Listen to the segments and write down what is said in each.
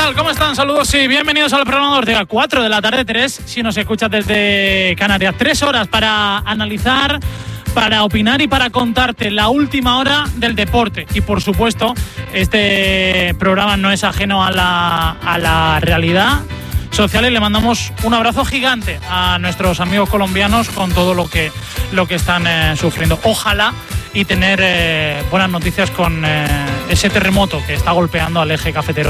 tal? ¿Cómo están? Saludos y bienvenidos al programa de Ortega. 4 de la tarde, 3, si nos escuchas desde Canarias. 3 horas para analizar, para opinar y para contarte la última hora del deporte. Y por supuesto, este programa no es ajeno a la realidad social y le mandamos un abrazo gigante a nuestros amigos colombianos con todo lo que están sufriendo. Ojalá y tener buenas noticias con ese terremoto que está golpeando al eje cafetero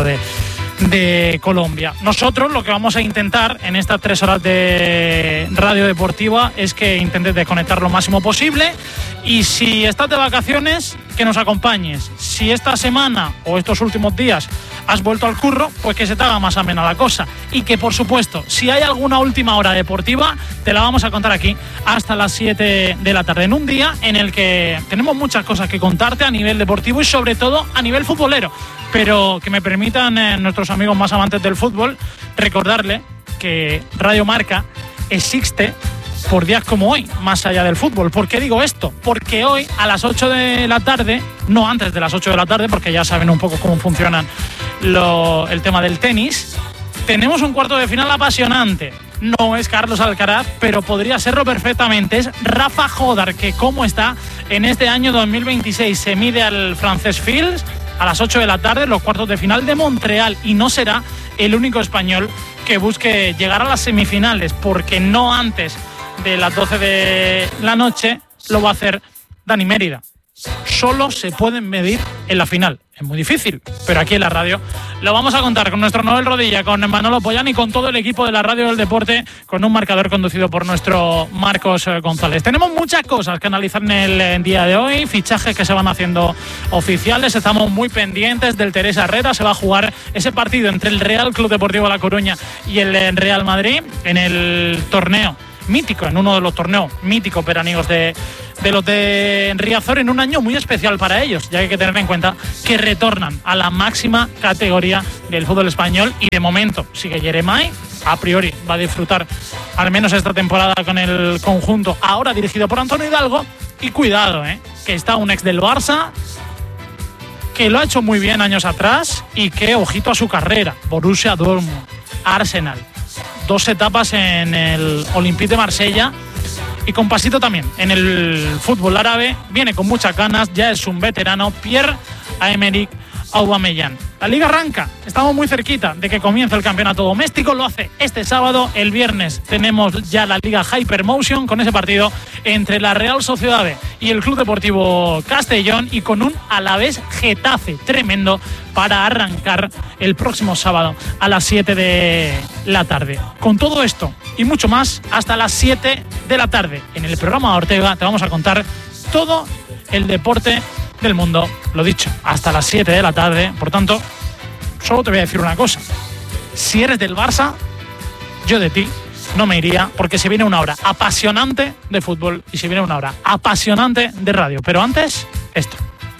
de Colombia. Nosotros lo que vamos a intentar en estas 3 horas de radio deportiva es que intentes desconectar lo máximo posible, y si estás de vacaciones, que nos acompañes. Si esta semana o estos últimos días has vuelto al curro, pues que se te haga más amena la cosa, y que por supuesto, si hay alguna última hora deportiva, te la vamos a contar aquí hasta las 7 de la tarde, en un día en el que tenemos muchas cosas que contarte a nivel deportivo y sobre todo a nivel futbolero. Pero que me permitan nuestros amigos más amantes del fútbol recordarle que Radio Marca existe por días como hoy, más allá del fútbol. ¿Por qué digo esto? Porque hoy a las 8 de la tarde, no antes de las 8 de la tarde, porque ya saben un poco cómo funciona el tema del tenis, tenemos un cuarto de final apasionante. No es Carlos Alcaraz, pero podría serlo perfectamente. Es Rafa Jodar, que como está en este año 2026, se mide al francés Fils a las 8 de la tarde, los cuartos de final de Montreal, y no será el único español que busque llegar a las semifinales, porque no antes de las 12 de la noche lo va a hacer Dani Mérida. Solo se pueden medir en la final. Es muy difícil, pero aquí en la radio lo vamos a contar con nuestro Noel Rodilla, con Manolo Pollán y con todo el equipo de la Radio del Deporte, con un marcador conducido por nuestro Marcos González. Tenemos muchas cosas que analizar en el día de hoy, fichajes que se van haciendo oficiales, estamos muy pendientes del Teresa Herrera. Se va a jugar ese partido entre el Real Club Deportivo La Coruña y el Real Madrid en el torneo mítico, en uno de los torneos míticos veraniegos de los de Riazor, en un año muy especial para ellos, ya que hay que tener en cuenta que retornan a la máxima categoría del fútbol español, y de momento sigue Jeremai, a priori va a disfrutar al menos esta temporada con el conjunto ahora dirigido por Antonio Hidalgo, y cuidado, que está un ex del Barça que lo ha hecho muy bien años atrás y que, ojito a su carrera, Borussia Dortmund, Arsenal, 2 etapas en el Olympique de Marsella y con pasito también en el fútbol árabe. Viene con muchas ganas, ya es un veterano, Pierre-Emerick Aubameyang. La liga arranca, estamos muy cerquita de que comience el campeonato doméstico, lo hace este sábado. El viernes tenemos ya la liga Hypermotion con ese partido entre la Real Sociedad B y el Club Deportivo Castellón, y con un Alavés Getafe tremendo para arrancar el próximo sábado a las 7 de la tarde. Con todo esto y mucho más, hasta las 7 de la tarde en el programa de Ortega te vamos a contar todo el deporte del mundo, lo dicho, hasta las 7 de la tarde. Por tanto, solo te voy a decir una cosa: si eres del Barça, yo de ti no me iría, porque se viene una hora apasionante de fútbol y se viene una hora apasionante de radio. Pero antes, esto.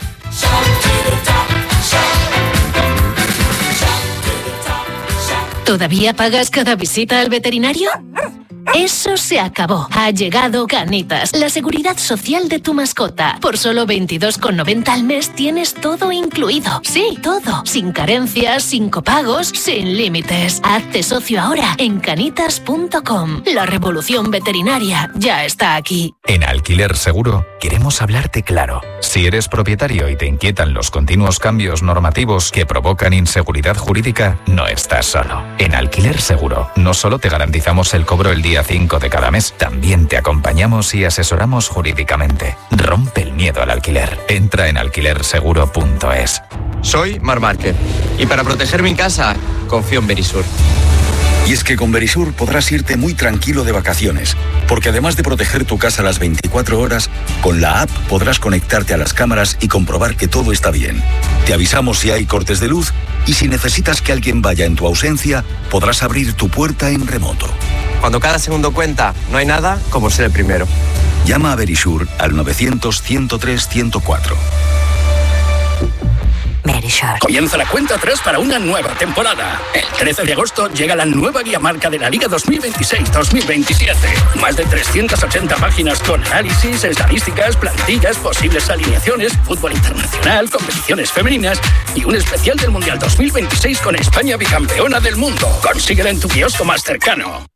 ¿Todavía pagas cada visita al veterinario? Eso se acabó. Ha llegado Canitas, la seguridad social de tu mascota. Por solo 22,90 al mes tienes todo incluido. Sí, todo. Sin carencias, sin copagos, sin límites. Hazte socio ahora en canitas.com. La revolución veterinaria ya está aquí. En Alquiler Seguro queremos hablarte claro. Si eres propietario y te inquietan los continuos cambios normativos que provocan inseguridad jurídica, no estás solo. En Alquiler Seguro no solo te garantizamos el cobro el día 5 de cada mes, también te acompañamos y asesoramos jurídicamente. Rompe el miedo al alquiler. Entra en alquilerseguro.es. Soy Mar Márquez y para proteger mi casa confío en Verisur. Y es que con Verisur podrás irte muy tranquilo de vacaciones, porque además de proteger tu casa las 24 horas, con la app podrás conectarte a las cámaras y comprobar que todo está bien. Te avisamos si hay cortes de luz, y si necesitas que alguien vaya en tu ausencia, podrás abrir tu puerta en remoto. Cuando cada segundo cuenta, no hay nada como ser el primero. Llama a Verisur al 900 103 104. Me Verisure. Comienza la cuenta atrás para una nueva temporada. El 13 de agosto llega la nueva guía marca de la Liga 2026-2027. Más de 380 páginas con análisis, estadísticas, plantillas, posibles alineaciones, fútbol internacional, competiciones femeninas y un especial del Mundial 2026 con España bicampeona del mundo. Consíguela en tu kiosco más cercano.